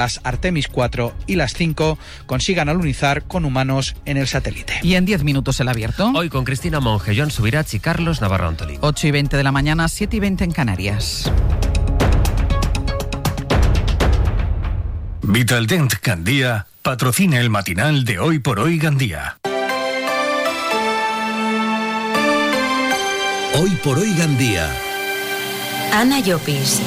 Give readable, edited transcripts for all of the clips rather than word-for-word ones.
las Artemis 4 y las 5 consigan alunizar con humanos en el satélite. Y en 10 minutos el abierto. Hoy con Cristina Monge, Joan Subirats y Carlos Navarro Antolín. 8:20 de la mañana, 7:20 en Canarias. Vitaldent Gandía patrocina el matinal de Hoy por Hoy Gandía. Hoy por Hoy Gandía. Ana Llopis.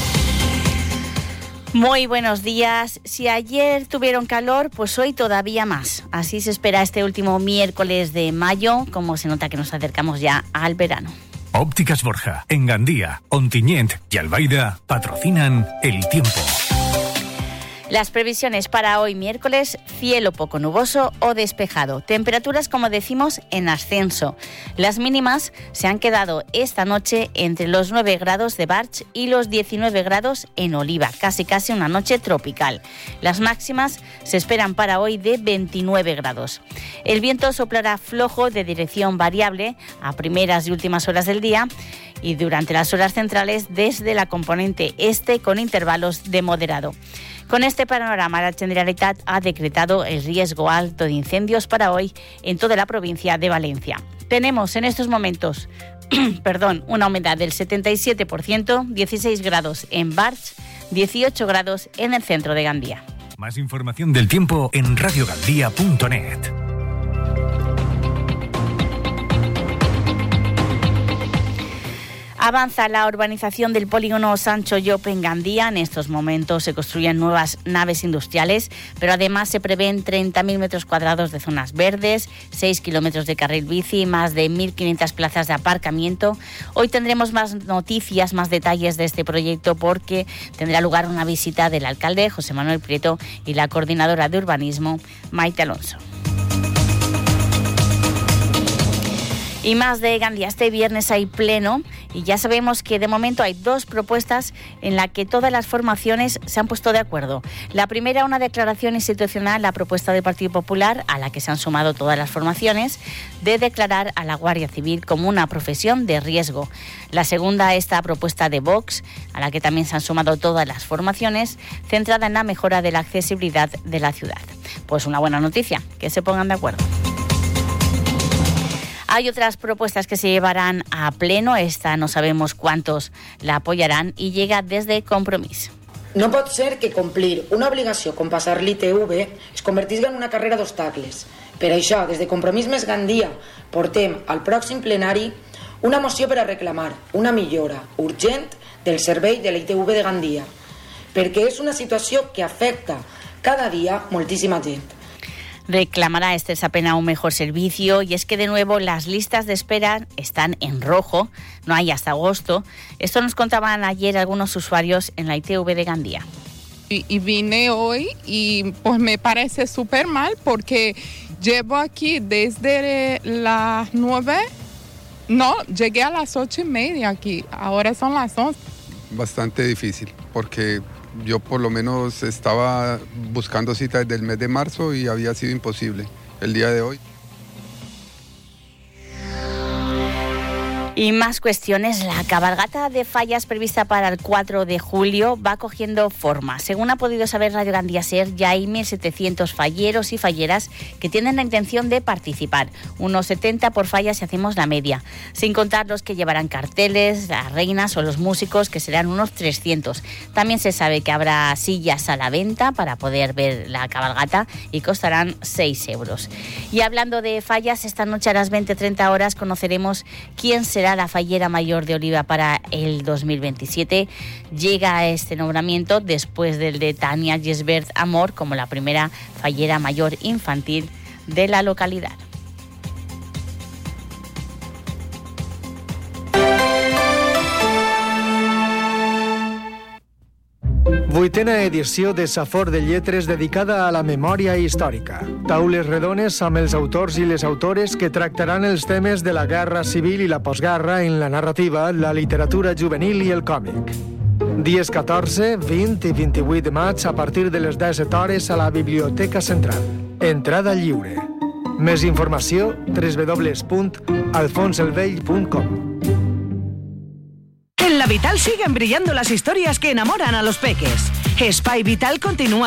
Muy buenos días. Si ayer tuvieron calor, pues hoy todavía más. Así se espera este último miércoles de mayo, como se nota que nos acercamos ya al verano. Ópticas Borja, en Gandía, Ontinyent y Albaida patrocinan el tiempo. Las previsiones para hoy miércoles: cielo poco nuboso o despejado. Temperaturas, como decimos, en ascenso. Las mínimas se han quedado esta noche entre los 9 grados de Barx y los 19 grados en Oliva. Casi una noche tropical. Las máximas se esperan para hoy de 29 grados. El viento soplará flojo de dirección variable a primeras y últimas horas del día y durante las horas centrales desde la componente este con intervalos de moderado. Con este panorama, la Generalitat ha decretado el riesgo alto de incendios para hoy en toda la provincia de Valencia. Tenemos en estos momentos una humedad del 77%, 16 grados en Barx, 18 grados en el centro de Gandía. Más información del tiempo en radiogandía.net. Avanza la urbanización del polígono Sancho Llop en Gandía. En estos momentos se construyen nuevas naves industriales, pero además se prevén 30.000 metros cuadrados de zonas verdes, 6 kilómetros de carril bici, más de 1.500 plazas de aparcamiento. Hoy tendremos más noticias, más detalles de este proyecto, porque tendrá lugar una visita del alcalde José Manuel Prieto y la coordinadora de urbanismo Maite Alonso. Y más de Gandía. Este viernes hay pleno y ya sabemos que de momento hay 2 propuestas en las que todas las formaciones se han puesto de acuerdo. La primera, una declaración institucional, la propuesta del Partido Popular, a la que se han sumado todas las formaciones, de declarar a la Guardia Civil como una profesión de riesgo. La segunda, esta propuesta de Vox, a la que también se han sumado todas las formaciones, centrada en la mejora de la accesibilidad de la ciudad. Pues una buena noticia, que se pongan de acuerdo. Hay otras propuestas que se llevarán a pleno. Esta no sabemos cuántos la apoyarán y llega desde Compromís. No pot ser que complir una obligació com passar l'ITV es convertisca en una carrera d'obstacles. Per això, des de Compromís Més Gandia, portem al pròxim plenari una moció per a reclamar una millora urgent del servei de l'ITV de Gandia, perquè és una situació que afecta cada dia moltíssima gent. Reclamará Estesa-Pena un mejor servicio, y es que de nuevo las listas de espera están en rojo, no hay hasta agosto. Esto nos contaban ayer algunos usuarios en la ITV de Gandía. Y vine hoy y pues me parece súper mal porque llevo aquí desde las 9, llegué a las 8:30 aquí, ahora son las 11. Bastante difícil porque yo por lo menos estaba buscando cita desde el mes de marzo y había sido imposible el día de hoy. Y más cuestiones. La cabalgata de fallas prevista para el 4 de julio va cogiendo forma. Según ha podido saber Radio Gandía Ser, ya hay 1.700 falleros y falleras que tienen la intención de participar. Unos 70 por falla si hacemos la media. Sin contar los que llevarán carteles, las reinas o los músicos, que serán unos 300. También se sabe que habrá sillas a la venta para poder ver la cabalgata y costarán 6 euros. Y hablando de fallas, esta noche a las 20:30 horas conoceremos quién será la fallera mayor de Oliva para el 2027. Llega a este nombramiento después del de Tania Gisbert Amor como la primera fallera mayor infantil de la localidad. Vuitena edició de Safor de Lletres dedicada a la memòria històrica. Taules redones amb els autors i les autores que tractaran els temes de la guerra civil i la postguerra en la narrativa, la literatura juvenil i el còmic. Dies 14, 20 i 28 de maig a partir de les 17 hores a la Biblioteca Central. Entrada lliure. Més informació www.alfonselvell.com. la Vital siguen brillando las historias que enamoran a los peques. Spy Vital continúa